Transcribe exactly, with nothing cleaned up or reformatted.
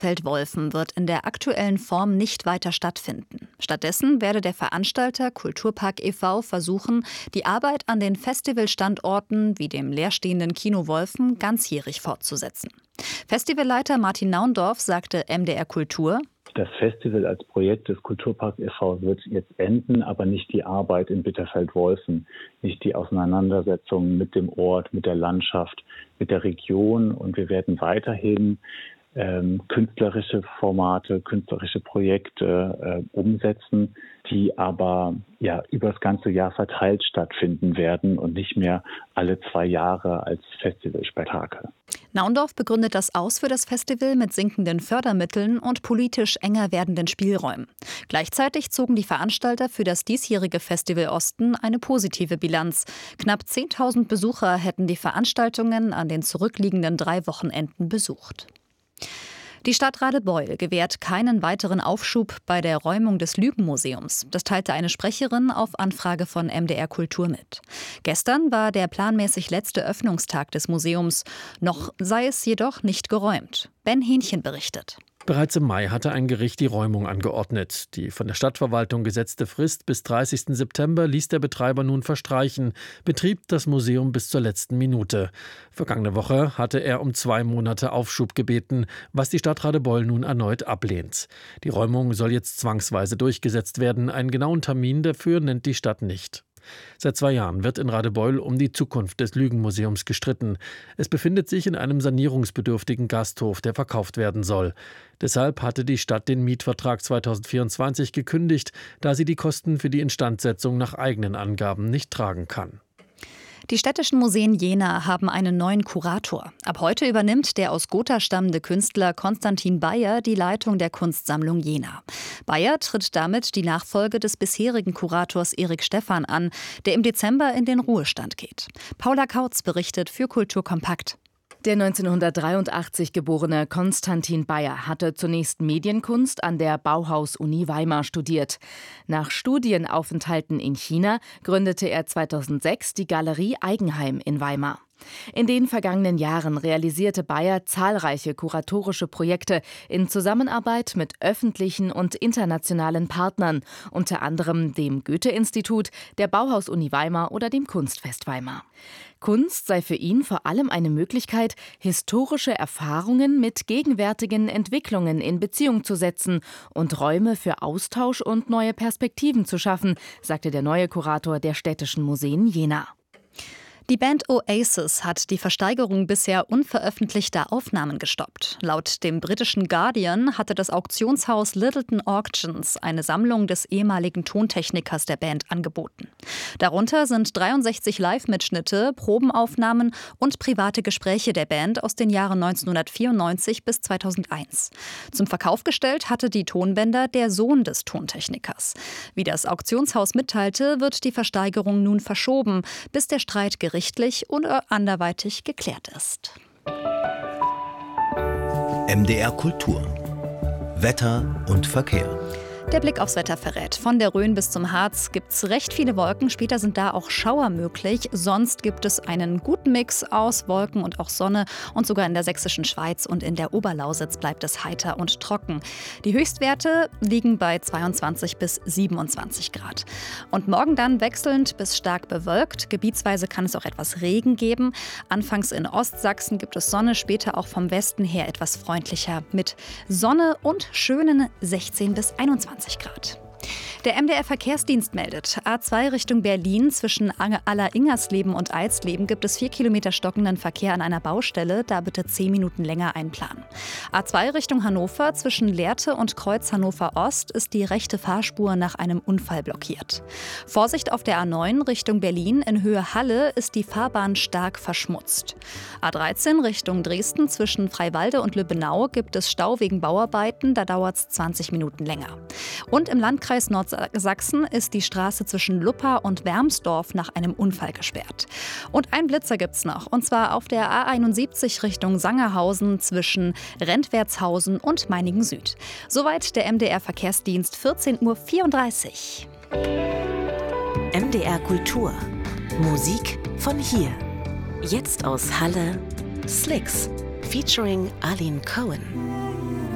Feldwolfen wird in der aktuellen Form nicht weiter stattfinden. Stattdessen werde der Veranstalter Kulturpark e V versuchen, die Arbeit an den Festivalstandorten wie dem leerstehenden Kino Wolfen ganzjährig fortzusetzen. Festivalleiter Martin Naundorf sagte M D R Kultur: Das Festival als Projekt des Kulturpark e V wird jetzt enden, aber nicht die Arbeit in Bitterfeld-Wolfen, nicht die Auseinandersetzung mit dem Ort, mit der Landschaft, mit der Region. Und wir werden weiterhin ähm, künstlerische Formate, künstlerische Projekte äh, umsetzen, die aber ja über das ganze Jahr verteilt stattfinden werden und nicht mehr alle zwei Jahre als Festivalspektakel. Naundorf begründet das Aus für das Festival mit sinkenden Fördermitteln und politisch enger werdenden Spielräumen. Gleichzeitig zogen die Veranstalter für das diesjährige Festival Osten eine positive Bilanz. Knapp zehntausend Besucher hätten die Veranstaltungen an den zurückliegenden drei Wochenenden besucht. Die Stadt Radebeul gewährt keinen weiteren Aufschub bei der Räumung des Lügenmuseums. Das teilte eine Sprecherin auf Anfrage von M D R Kultur mit. Gestern war der planmäßig letzte Öffnungstag des Museums. Noch sei es jedoch nicht geräumt. Ben Hähnchen berichtet. Bereits im Mai hatte ein Gericht die Räumung angeordnet. Die von der Stadtverwaltung gesetzte Frist bis dreißigsten September ließ der Betreiber nun verstreichen, betrieb das Museum bis zur letzten Minute. Vergangene Woche hatte er um zwei Monate Aufschub gebeten, was die Stadt Radebeul nun erneut ablehnt. Die Räumung soll jetzt zwangsweise durchgesetzt werden. Einen genauen Termin dafür nennt die Stadt nicht. Seit zwei Jahren wird in Radebeul um die Zukunft des Lügenmuseums gestritten. Es befindet sich in einem sanierungsbedürftigen Gasthof, der verkauft werden soll. Deshalb hatte die Stadt den Mietvertrag zweitausendvierundzwanzig gekündigt, da sie die Kosten für die Instandsetzung nach eigenen Angaben nicht tragen kann. Die städtischen Museen Jena haben einen neuen Kurator. Ab heute übernimmt der aus Gotha stammende Künstler Konstantin Bayer die Leitung der Kunstsammlung Jena. Bayer tritt damit die Nachfolge des bisherigen Kurators Erik Stephan an, der im Dezember in den Ruhestand geht. Paula Kautz berichtet für Kultur Kompakt. Der neunzehnhundertdreiundachtzig geborene Konstantin Bayer hatte zunächst Medienkunst an der Bauhaus-Uni Weimar studiert. Nach Studienaufenthalten in China gründete er zweitausendsechs die Galerie Eigenheim in Weimar. In den vergangenen Jahren realisierte Bayer zahlreiche kuratorische Projekte in Zusammenarbeit mit öffentlichen und internationalen Partnern, unter anderem dem Goethe-Institut, der Bauhaus-Uni Weimar oder dem Kunstfest Weimar. Kunst sei für ihn vor allem eine Möglichkeit, historische Erfahrungen mit gegenwärtigen Entwicklungen in Beziehung zu setzen und Räume für Austausch und neue Perspektiven zu schaffen, sagte der neue Kurator der Städtischen Museen Jena. Die Band Oasis hat die Versteigerung bisher unveröffentlichter Aufnahmen gestoppt. Laut dem britischen Guardian hatte das Auktionshaus Littleton Auctions eine Sammlung des ehemaligen Tontechnikers der Band angeboten. Darunter sind dreiundsechzig Live-Mitschnitte, Probenaufnahmen und private Gespräche der Band aus den Jahren neunzehnhundertvierundneunzig bis zweitausendeins. Zum Verkauf gestellt hatte die Tonbänder der Sohn des Tontechnikers. Wie das Auktionshaus mitteilte, wird die Versteigerung nun verschoben, bis der Streit gerichtlich oder anderweitig geklärt ist. M D R Kultur. Wetter und Verkehr. Der Blick aufs Wetter verrät. Von der Rhön bis zum Harz gibt es recht viele Wolken. Später sind da auch Schauer möglich. Sonst gibt es einen guten Mix aus Wolken und auch Sonne. Und sogar in der sächsischen Schweiz und in der Oberlausitz bleibt es heiter und trocken. Die Höchstwerte liegen bei zweiundzwanzig bis siebenundzwanzig Grad. Und morgen dann wechselnd bis stark bewölkt. Gebietsweise kann es auch etwas Regen geben. Anfangs in Ostsachsen gibt es Sonne, später auch vom Westen her etwas freundlicher mit Sonne und schönen sechzehn bis einundzwanzig Grad. Der M D R-Verkehrsdienst meldet, A zwei Richtung Berlin zwischen Aller-Ingersleben und Alsleben gibt es vier Kilometer stockenden Verkehr an einer Baustelle, da bitte zehn Minuten länger einplanen. A zwei Richtung Hannover zwischen Lehrte und Kreuz Hannover Ost ist die rechte Fahrspur nach einem Unfall blockiert. Vorsicht auf der A neun Richtung Berlin in Höhe Halle ist die Fahrbahn stark verschmutzt. A dreizehn Richtung Dresden zwischen Freiwalde und Lübbenau gibt es Stau wegen Bauarbeiten, da dauert es zwanzig Minuten länger. Und im Landkreis Nordsachsen ist die Straße zwischen Luppa und Wermsdorf nach einem Unfall gesperrt. Und ein Blitzer gibt's noch, und zwar auf der A einundsiebzig Richtung Sangerhausen zwischen Rentwertshausen und Meiningen Süd. Soweit der M D R-Verkehrsdienst, vierzehn Uhr vierunddreißig. M D R Kultur. Musik von hier. Jetzt aus Halle, Slicks, featuring Arlene Cohen.